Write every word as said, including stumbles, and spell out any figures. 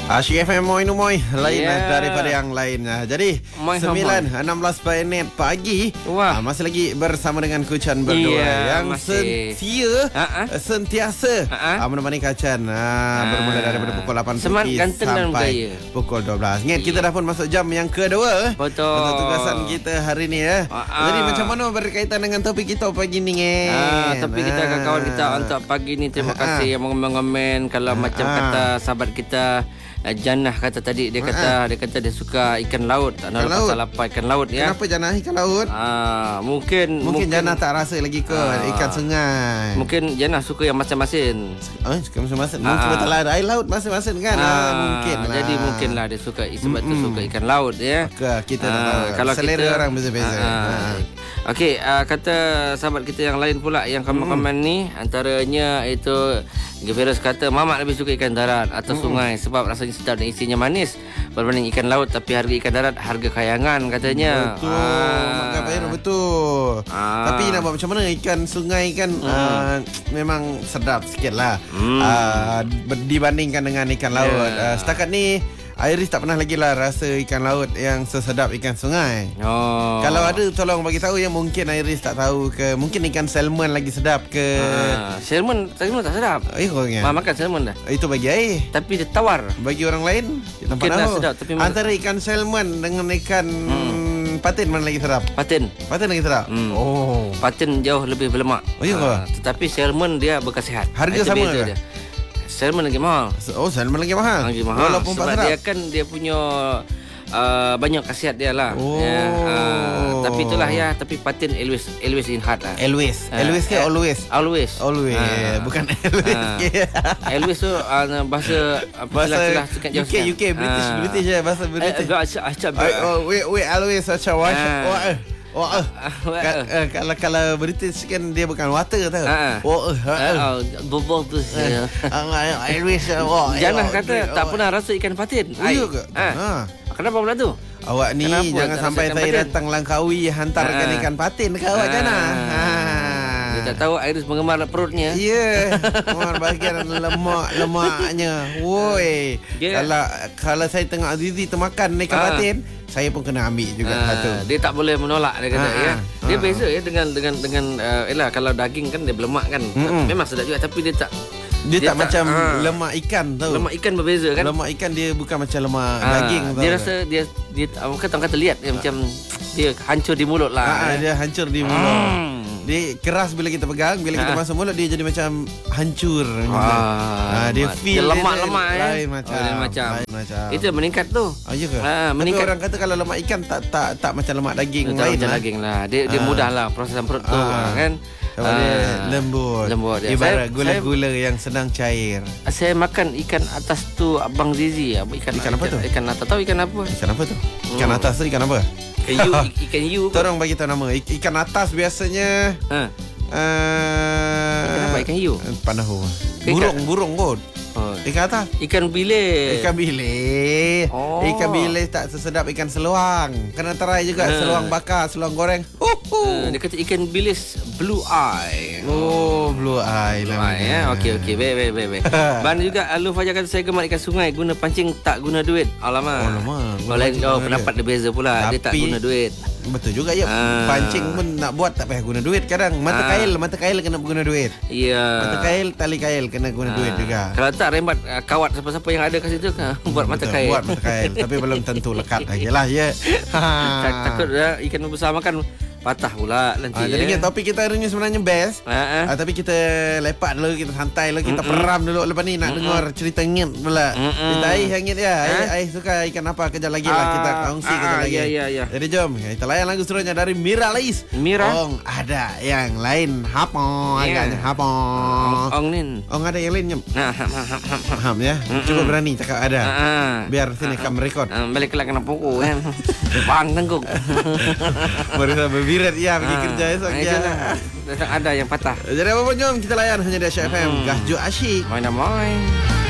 Asyik F M Moi Numoy lain yeah. daripada yang lain. Jadi Moi sembilan enam belas minit pagi. Wah. Masih lagi bersama dengan Kucan berdua yeah, yang masih. setia uh-huh. sentiasa uh-huh. menemani Kacan uh, bermula daripada pukul lapan pagi sampai pukul dua belas. Ingat kita dah pun masuk jam yang kedua. Betul. Untuk tugasan kita hari ni ya. Uh-huh. Jadi macam mana berkaitan dengan topik kita pagi ni eh? Uh, topik kita kawan-kawan kita untuk pagi ni, terima uh-huh. kasih yang mengomen-ngomen. Kalau uh-huh. macam kata sahabat kita Janah kata tadi, dia kata uh-huh. dia kata dia suka ikan laut. Tak nak pasal apa ikan laut ya. Kenapa Janah ikan laut? Ah, mungkin mungkin, mungkin Janah tak rasa lagi ke uh, ikan sungai. Mungkin Janah suka yang masin-masin. Oh, suka masin-masin. Uh, mungkin betul ada air laut masin-masin kan? Uh, uh, mungkin lah. Jadi mungkinlah dia suka sebab tu suka ikan laut ya. Okay, kita uh, tahu. Kalau selera kita, orang beza-beza. Uh, uh. Okey, uh, kata sahabat kita yang lain pula yang komen-komen hmm. ni, antaranya itu Virus kata Mamat lebih suka ikan darat atau hmm. sungai sebab rasanya sedap dan isinya manis berbanding ikan laut, tapi harga ikan darat harga kayangan katanya. Betul. Ah. Makan Virus betul. Ah. Tapi nak buat macam mana, ikan sungai kan hmm. uh, memang sedap sikit lah hmm. uh, dibandingkan dengan ikan laut. Yeah. Uh, setakat ni Iris tak pernah lagi lah rasa ikan laut yang sesedap ikan sungai. Oh. Kalau ada tolong bagi tahu yang mungkin Iris tak tahu ke. Mungkin ikan salmon lagi sedap ke. Ah, salmon, salmon tak sedap. Eh, orangnya. Ma, makan salmon dah. Itu bagi air. Tapi dia tawar. Bagi orang lain kita mungkin dah sedap, tapi antara ikan salmon dengan ikan hmm. patin mana lagi sedap? Patin. Patin lagi sedap. Hmm. Oh. Patin jauh lebih berlemak. Oh, iya ah, tetapi salmon dia berkhasiat. Harga itu sama ke? Salmon lagi mahal. Oh, salmon lagi mahal. Lagi mahal. Walaupun sebab dia kan dia punya uh, banyak khasiat dia lah. Oh. Ya, uh, tapi itulah ya. Tapi patin always always in heart lah. Always. Uh, always ke always? Always. Always. Uh, Bukan always. Uh, always tu uh, bahasa bahasa U K U K British uh, British ya, bahasa British. Agak acak acak. Oh, we we always acak wash. Oh, uh, uh, uh, kalau kalau British kan dia bukan water tau. Uh, oh, uh, bubble tu. Irish. Oh, Jangan kata tak pernah rasa ikan patin. Oh, iya ke? Ha. Kenapa pula tu? Awak ni kenapa jangan sampai saya patin? Datang Langkawi hantarkan uh, ikan patin ke awak Jangan. Ha. Dia tak tahu Iris mengemar perutnya. Ya. Yeah. Bahagian lemak-lemaknya. Woi. Yeah. Kalau kalau saya tengok Azizi termakan ikan uh. patin, saya pun kena ambil juga ha, satu. Dia tak boleh menolak dia kata ha, ya. Dia ha. beza ya dengan dengan dengan uh, elah kalau daging kan dia berlemak kan. Mm-mm. Memang sedap juga tapi dia tak dia, dia tak, tak macam ha. lemak ikan tahu. Lemak ikan berbeza kan. Lemak ikan dia bukan macam lemak ha. daging tahu. Dia rasa dia dia kata kata lihat dia ha. macam dia hancur di mulut lah. Ha, dia hancur di mulut. Hmm. Dia keras bila kita pegang, bila ha. kita masuk mulut dia jadi macam hancur. Ah, ha, dia feel dia lemak-lemak ya. Lain macam. Oh, lain macam. Lain macam. Itu meningkat tu. Oh, iya ke? Ha, meningkat. Tapi orang kata kalau lemak ikan tak tak tak macam lemak daging tak lain macam lah. daging lah. Dia dia ha. mudah lah prosesan perut tu ha. kan. Sebab dia lembut. Lembut dia. Ibarat gula-gula yang senang cair. Saya makan ikan atas tu Abang Zizi. Ikan, ikan apa tu? Ikan atas, tahu ikan apa? Ikan apa tu? Ikan hmm. atas tu ikan apa? Ikan hiu. Ikan hiu. Tolong bagi tahu nama. Ikan atas biasanya ha. Uh, ikan apa? Ikan hiu? Panahu. Burung, burung kot. Oh. Ikan atas? Ikan bilis. Ikan bilis. Oh. Ikan bilis tak sesedap ikan seluang. Kena try juga uh. seluang bakar, seluang goreng. Uh, dia kata ikan bilis blue eye. Oh, blue eye. Blue eye ya. Okey okey. Baik baik baik baik. Dan juga Alu Fajar kata saya gemar ikan sungai, guna pancing tak guna duit. Alamak. Oh, alamak. Oleh oh, pendapat dia beza pula. Tapi, dia tak guna duit. Betul juga ya. Uh. Pancing pun nak buat tak payah guna duit kadang. Mata uh. kail, mata kail kena guna duit. Ya. Yeah. Mata kail, tali kail kena guna uh. duit juga. Kalau tak rembat uh, kawat siapa-siapa yang ada kat situ kan buat mata kail. Buat mata kail tapi belum tentu lekat lagi lah ya. Takut dah ikan besar makan patah pula nanti. Ah, jadi ya. topik kita hari ni sebenarnya best. Ah, ah. Tapi kita lepak dulu, kita santai dulu, kita Mm-mm. peram dulu. Lepas ni nak Mm-mm. dengar cerita ngit pula. Mm-mm. Kita Aih hangit ya. Aih, Aih suka ikan apa kejap lagi lah kita kongsi ah, kejap lagi. Ya, ya, ya. Jadi jom kita layan lagu seterusnya dari Mira Lais. Mira. Ong ada yang lain hapo yeah. agaknya hapo. Ong, ong nin. Ong ada yang lain nyem. Nah, ham ham ham ham. Ham ya. Mm-mm. Coba berani cakap ada. Ah, biar sini kam record. Ah, balik kelak kena pukul kan. Bang tengkuk. Baru berbirat ya pergi kerja esok ya. Ada yang patah. Jadi apa pun jom kita layan hanya di Asyik F M. Gahjuk asyik. Main-main.